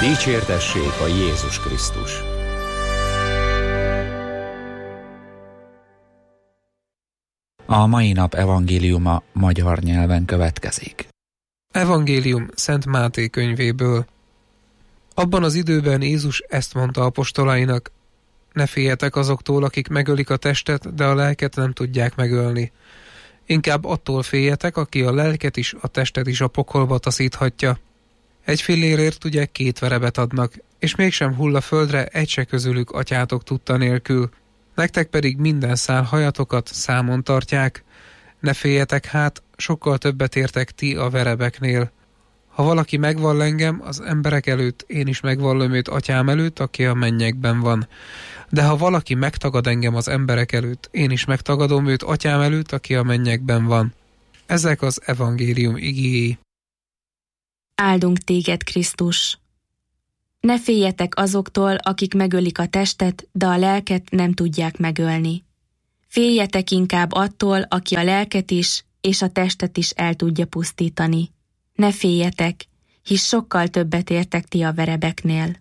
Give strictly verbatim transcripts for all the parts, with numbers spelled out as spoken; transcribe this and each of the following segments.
Dicsértessék a Jézus Krisztus! A mai nap evangéliuma magyar nyelven következik. Evangélium Szent Máté könyvéből. Abban az időben Jézus ezt mondta apostolainak: ne féljetek azoktól, akik megölik a testet, de a lelket nem tudják megölni. Inkább attól féljetek, aki a lelket is, a testet is a pokolba taszíthatja. Egy fillérért ugye két verebet adnak, és mégsem hull a földre egy se közülük atyátok tudta nélkül. Nektek pedig minden szál hajatokat számon tartják. Ne féljetek hát, sokkal többet értek ti a verebeknél. Ha valaki megvall engem az emberek előtt, én is megvallom őt atyám előtt, aki a mennyekben van. De ha valaki megtagad engem az emberek előtt, én is megtagadom őt atyám előtt, aki a mennyekben van. Ezek az evangélium igéi. Áldunk téged, Krisztus! Ne féljetek azoktól, akik megölik a testet, de a lelket nem tudják megölni. Féljetek inkább attól, aki a lelket is, és a testet is el tudja pusztítani. Ne féljetek, hisz sokkal többet értek ti a verebeknél.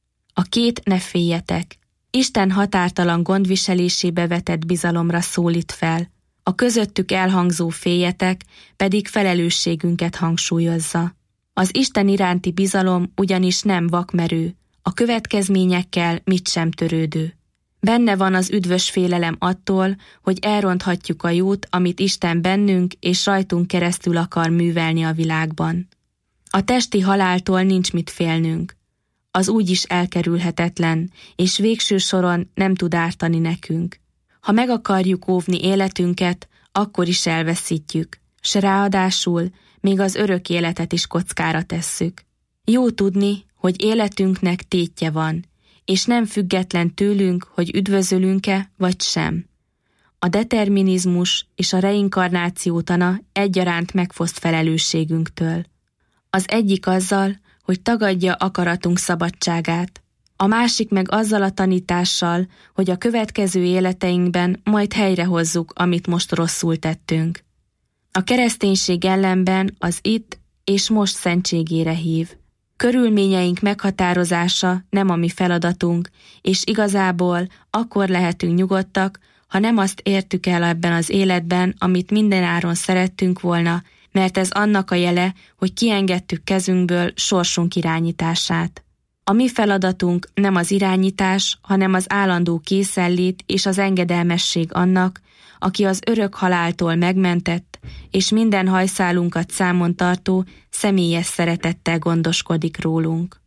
A két ne féljetek. Isten határtalan gondviselésébe vetett bizalomra szólít fel. A közöttük elhangzó féljetek pedig felelősségünket hangsúlyozza. Az Isten iránti bizalom ugyanis nem vakmerő, a következményekkel mit sem törődő. Benne van az üdvös félelem attól, hogy elronthatjuk a jót, amit Isten bennünk és rajtunk keresztül akar művelni a világban. A testi haláltól nincs mit félnünk. Az úgyis elkerülhetetlen, és végső soron nem tud ártani nekünk. Ha meg akarjuk óvni életünket, akkor is elveszítjük, s ráadásul még az örök életet is kockára tesszük. Jó tudni, hogy életünknek tétje van, és nem független tőlünk, hogy üdvözölünk-e vagy sem. A determinizmus és a reinkarnáció tana egyaránt megfoszt felelősségünktől. Az egyik azzal, hogy tagadja akaratunk szabadságát, a másik meg azzal a tanítással, hogy a következő életeinkben majd helyrehozzuk, amit most rosszul tettünk. A kereszténység ellenben az itt és most szentségére hív. Körülményeink meghatározása nem a mi feladatunk, és igazából akkor lehetünk nyugodtak, ha nem azt értük el ebben az életben, amit mindenáron szerettünk volna, mert ez annak a jele, hogy kiengedtük kezünkből sorsunk irányítását. A mi feladatunk nem az irányítás, hanem az állandó készenlét és az engedelmesség annak, aki az örök haláltól megmentett, és minden hajszálunkat számon tartó, személyes szeretettel gondoskodik rólunk.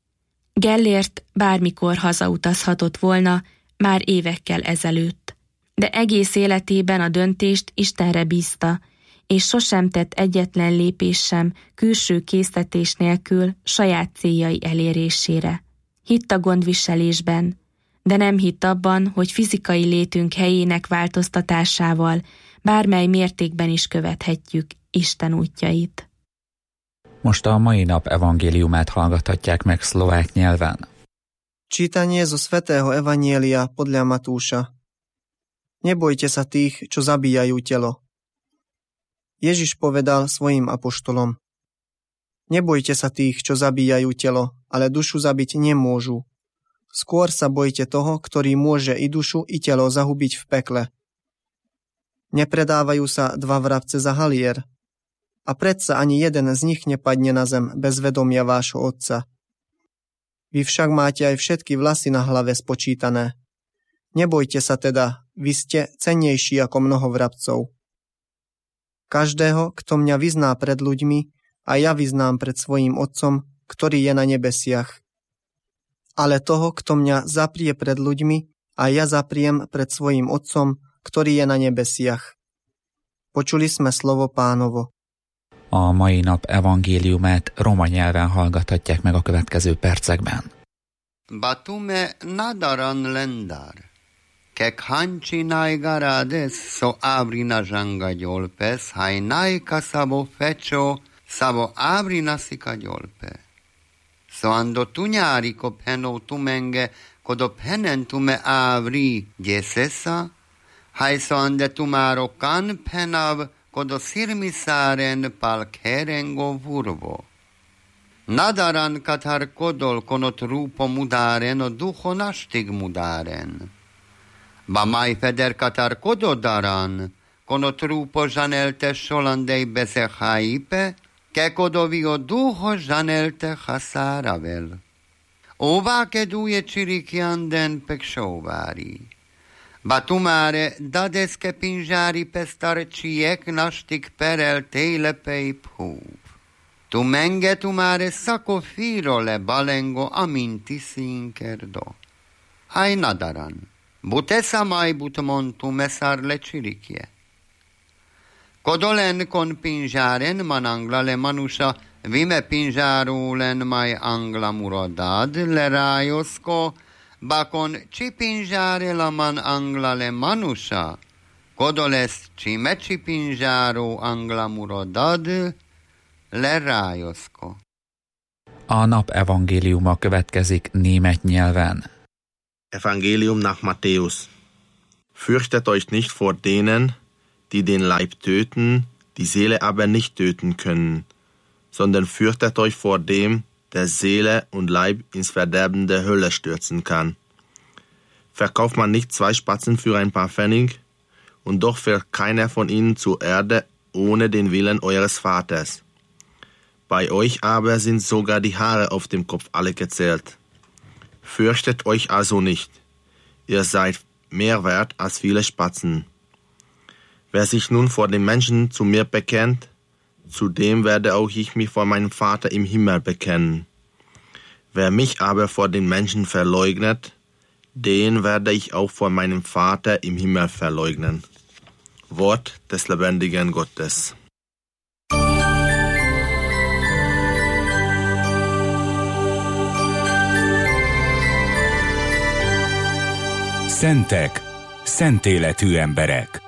Gellért bármikor hazautazhatott volna, már évekkel ezelőtt, de egész életében a döntést Istenre bízta, és sosem tett egyetlen lépés sem külső késztetés nélkül saját céljai elérésére. Hitt a gondviselésben, de nem hitt abban, hogy fizikai létünk helyének változtatásával bármely mértékben is követhetjük Isten útjait. Most a mai nap evangéliumát hallgathatják meg szlovák nyelven. Čítanie zo svätého Evanjelia podľa Matúša. Nebojte sa tých, čo zabíjajú telo. Ježiš povedal svojim apoštolom: Nebojte sa tých, čo zabíjajú telo, ale dušu zabiť nemôžu. Skôr sa bojte toho, ktorý môže i dušu, i telo zahubiť v pekle. Nepredávajú sa dva vrabce za halier, a predsa ani jeden z nich nepadne na zem bez vedomia vášho Otca. Vy však máte aj všetky vlasy na hlave spočítané. Nebojte sa teda, vy ste cennejší ako mnoho vrabcov. Každého, kto mňa vyzná pred ľuďmi, a ja vyznám pred svojím Otcom, ktorý je na nebesiach. Ale toho, kto mňa zaprie pred ľuďmi, a ja zapriem pred svojím Otcom, ktorý je na nebesiach. Počuli sme slovo Pánovo. A mai nap evangéliumát roma nyelven hallgathatják meg a következő percekben. Batume nadaran lendar, kek hanchi naigarades so abrina zsanga gyolpes, haj naika szabo fecsó, szabo abrina szika gyolpe. So ando tunyáriko peno tumenge, kodo penen tume avri gyeszesa, haj so ande tumárokan penav, kodo szirmiszáren pal kerengo vurvo. Nadaran katar kodol konot rupo mudaren o duho nastig mudaren. Ba mai feder katar kododaran konot rupo žanelte šolandej beze haipe, ke kodovi o duho žanelte hasaravel. Ova ke duje čirikianden pek šovari. Ba tumare dadeske pinžari pestar čiek naštik perel teile pej phuv. Tu menge tu mare sako firole balengo aminti sinkerdo. Hai nadaran, butesa mai butmon tu mesar le cirikje. Kodolen kon pinjaren man angla le manusha vime pinjarulen mai angla murodad le rajosko, bakon ci pinjare la man angla le manusha, kodoles ci me ci pinjaru angla murodad, Lerájoszko. A nap evangéliuma következik német nyelven. Evangelium nach Matthäus. Fürchtet euch nicht vor denen, die den Leib töten, die Seele aber nicht töten können, sondern fürchtet euch vor dem, der Seele und Leib ins Verderben der Hölle stürzen kann. Verkauft man nicht zwei Spatzen für ein paar Pfennig, und doch fällt keiner von ihnen zur Erde ohne den Willen eures Vaters. Bei euch aber sind sogar die Haare auf dem Kopf alle gezählt. Fürchtet euch also nicht, ihr seid mehr wert als viele Spatzen. Wer sich nun vor den Menschen zu mir bekennt, zu dem werde auch ich mich vor meinem Vater im Himmel bekennen. Wer mich aber vor den Menschen verleugnet, den werde ich auch vor meinem Vater im Himmel verleugnen. Wort des lebendigen Gottes. Szentek, szent életű emberek.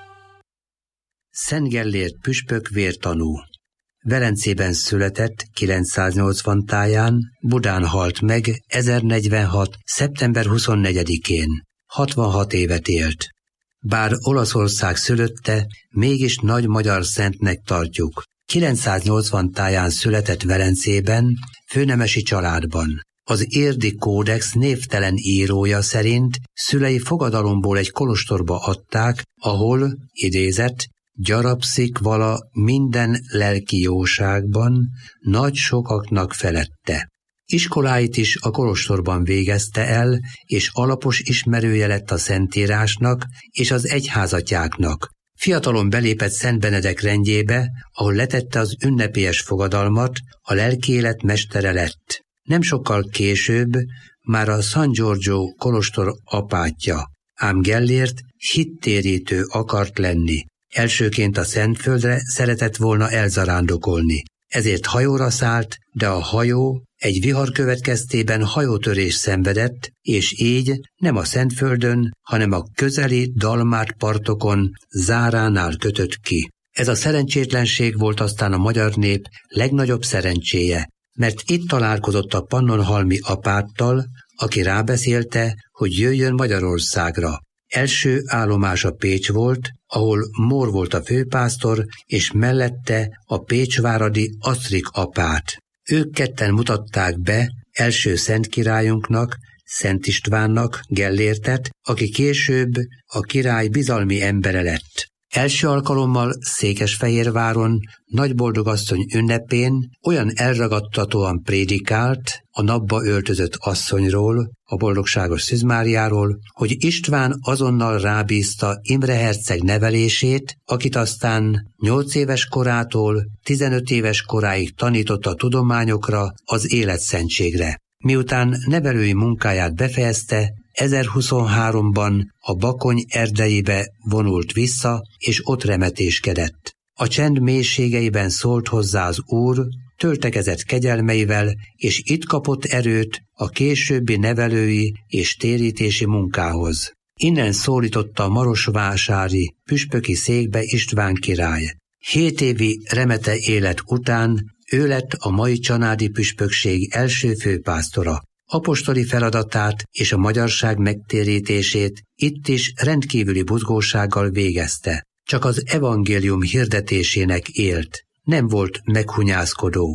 Szent Gellért püspök vértanú. Velencében született kilencszáznyolcvan táján, Budán halt meg ezernegyvenhat. szeptember huszonnegyedikén. hatvanhat évet élt. Bár Olaszország szülötte, mégis nagy magyar szentnek tartjuk. kilencszáznyolcvan táján született Velencében, főnemesi családban. Az Érdi Kódex névtelen írója szerint szülei fogadalomból egy kolostorba adták, ahol, idézett, gyarapszik vala minden lelki jóságban, nagy sokaknak felette. Iskoláit is a kolostorban végezte el, és alapos ismerője lett a szentírásnak és az egyházatjáknak. Fiatalon belépett Szent Benedek rendjébe, ahol letette az ünnepélyes fogadalmat, a lelkiélet mestere lett. Nem sokkal később már a San Giorgio kolostor apátja, ám Gellért hittérítő akart lenni. Elsőként a Szentföldre szeretett volna elzarándokolni. Ezért hajóra szállt, de a hajó egy vihar következtében hajótörés szenvedett, és így nem a Szentföldön, hanem a közeli Dalmát partokon, Záránál kötött ki. Ez a szerencsétlenség volt aztán a magyar nép legnagyobb szerencséje, mert itt találkozott a pannonhalmi apáttal, aki rábeszélte, hogy jöjjön Magyarországra. Első állomása Pécs volt, ahol Mór volt a főpásztor, és mellette a pécsváradi Asztrik apát. Ők ketten mutatták be első szent királyunknak, Szent Istvánnak Gellértet, aki később a király bizalmi embere lett. Első alkalommal Székesfehérváron Nagyboldogasszony ünnepén olyan elragadtatóan prédikált a napba öltözött asszonyról, a boldogságos Szűz Máriáról, hogy István azonnal rábízta Imre herceg nevelését, akit aztán nyolc éves korától tizenöt éves koráig tanította tudományokra, az életszentségre. Miután nevelői munkáját befejezte, ezerhuszonháromban a Bakony erdeibe vonult vissza, és ott remetéskedett. A csend mélységeiben szólt hozzá az Úr, töltekezett kegyelmeivel, és itt kapott erőt a későbbi nevelői és térítési munkához. Innen szólította a marosvásári püspöki székbe István király. Hét évi remete élet után ő lett a mai csanádi püspökség első főpásztora. Apostoli feladatát és a magyarság megtérítését itt is rendkívüli buzgósággal végezte. Csak az evangélium hirdetésének élt, nem volt meghunyászkodó.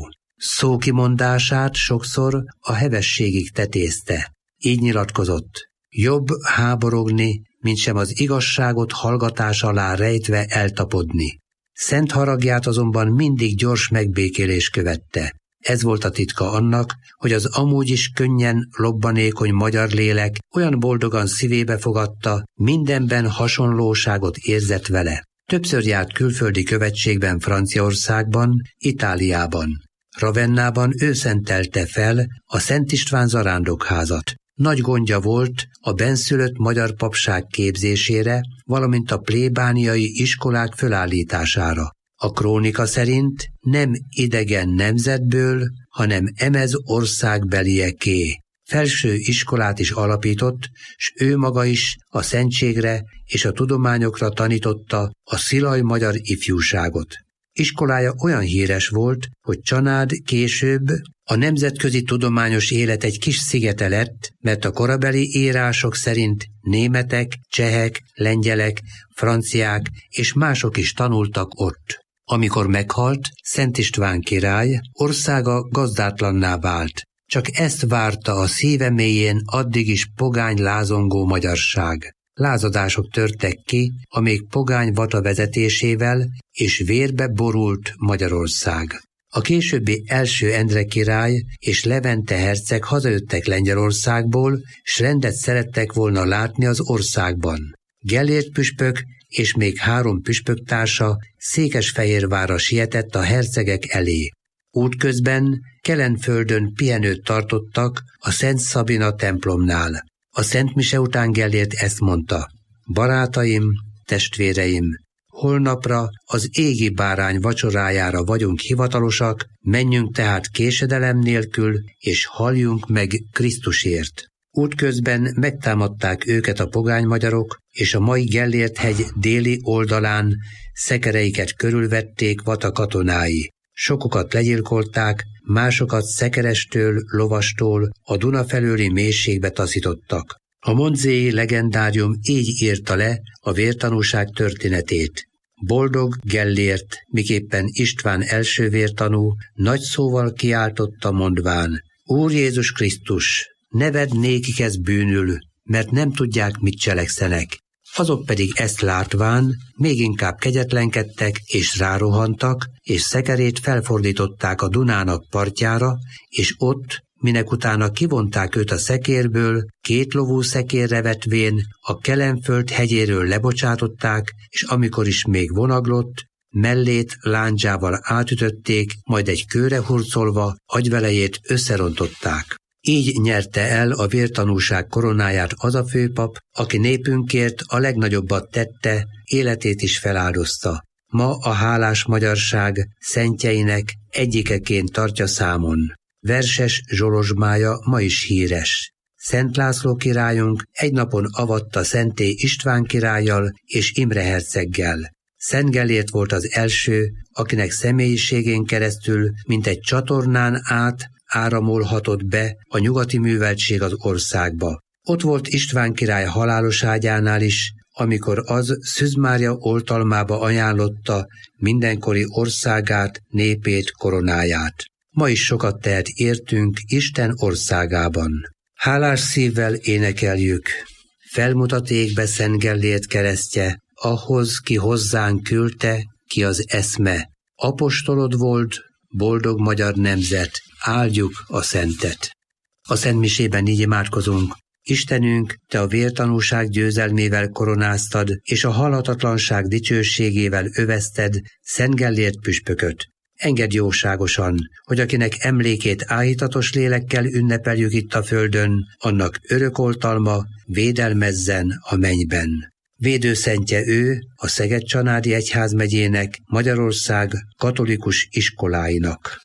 Szókimondását sokszor a hevességig tetézte. Így nyilatkozott: jobb háborogni, mint sem az igazságot hallgatás alá rejtve eltapodni. Szent haragját azonban mindig gyors megbékélés követte. Ez volt a titka annak, hogy az amúgy is könnyen lobbanékony magyar lélek olyan boldogan szívébe fogadta, mindenben hasonlóságot érzett vele. Többször járt külföldi követségben Franciaországban, Itáliában. Ravennában ő szentelte fel a Szent István zarándokházat. Nagy gondja volt a bennszülött magyar papság képzésére, valamint a plébániai iskolák fölállítására. A krónika szerint nem idegen nemzetből, hanem emez országbelieké. Felső iskolát is alapított, s ő maga is a szentségre és a tudományokra tanította a szilaj magyar ifjúságot. Iskolája olyan híres volt, hogy Csanád később a nemzetközi tudományos élet egy kis szigete lett, mert a korabeli írások szerint németek, csehek, lengyelek, franciák és mások is tanultak ott. Amikor meghalt, Szent István király, országa gazdátlanná vált. Csak ezt várta a szíve mélyén addig is pogány lázongó magyarság. Lázadások törtek ki a még pogány vata vezetésével, és vérbe borult Magyarország. A későbbi első Endre király és Levente herceg hazajöttek Lengyelországból, s rendet szerettek volna látni az országban. Gellért püspök és még három püspöktársa Székesfehérvárra sietett a hercegek elé. Útközben Kelenföldön pihenőt tartottak a Szent Szabina templomnál. A Szent Mise után Gellért ezt mondta: barátaim, testvéreim, holnapra az égi bárány vacsorájára vagyunk hivatalosak, menjünk tehát késedelem nélkül, és halljunk meg Krisztusért. Útközben megtámadták őket a pogány magyarok, és a mai Gellért-hegy déli oldalán szekereiket körülvették vata katonái. Sokukat legyilkolták, másokat szekerestől, lovastól a Duna felőli mélységbe taszítottak. A mondzéi legendárium így írta le a vértanúság történetét. Boldog Gellért, miképpen István első vértanú, nagy szóval kiáltotta mondván: Úr Jézus Krisztus, ne vedd nékik ez bűnül, mert nem tudják, mit cselekszenek. Azok pedig ezt látván még inkább kegyetlenkedtek és rárohantak, és szekerét felfordították a Dunának partjára, és ott, minek utána kivonták őt a szekérből, két lovú szekérre vetvén a Kelenföld hegyéről lebocsátották, és amikor is még vonaglott, mellét lándzsával átütötték, majd egy kőre hurcolva agyvelejét összerontották. Így nyerte el a vértanúság koronáját az a főpap, aki népünkért a legnagyobbat tette, életét is feláldozta. Ma a hálás magyarság szentjeinek egyikeként tartja számon. Verses zsolozsmája ma is híres. Szent László királyunk egy napon avatta Szenté István királlyal és Imre herceggel. Szent Gellért volt az első, akinek személyiségén keresztül, mint egy csatornán át, áramolhatott be a nyugati műveltség az országba. Ott volt István király halálos ágyánál is, amikor az Szűz Mária oltalmába ajánlotta mindenkori országát, népét, koronáját. Ma is sokat tehet értünk Isten országában. Hálás szívvel énekeljük: felmutat égbe Szent Gellért keresztje, ahhoz, ki hozzánk küldte, ki az eszme. Apostolod volt, boldog magyar nemzet, áldjuk a szentet. A szentmisében így imádkozunk: Istenünk, te a vértanúság győzelmével koronáztad, és a halhatatlanság dicsőségével övezted Szent Gellért püspököt. Engedd jóságosan, hogy akinek emlékét áhítatos lélekkel ünnepeljük itt a földön, annak örök oltalma védelmezzen a mennyben. Védőszentje ő a Szeged-Csanádi Egyházmegyének, Magyarország katolikus iskoláinak.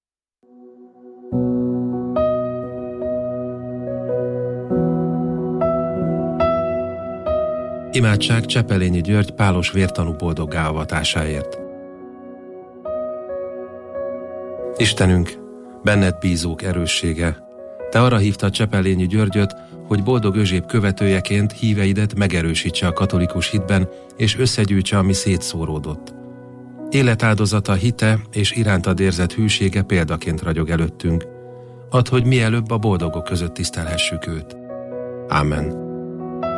Imádság Csepelényi György pálos vértanú boldoggá avatásáért. Istenünk, benned bízók erőssége, te arra hívtad Csepelényi Györgyöt, hogy boldog Özséb követőjeként híveidet megerősítse a katolikus hitben, és összegyűjtse, ami szétszóródott. Életáldozata, hite és irántad érzett hűsége példaként ragyog előttünk. Add, hogy mielőbb a boldogok között tisztelhessük őt. Ámen.